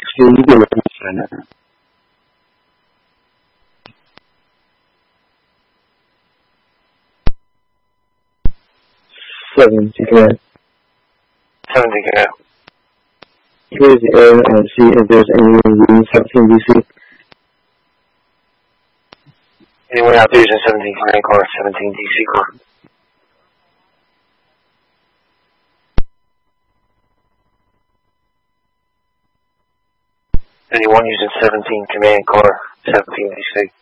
是一个人选的。70 command. 70 command. Here's the air and see if there's anyone using 17 DC. Anyone out there using 17 command car, 17 DC car? Anyone using 17 command car, 17 DC?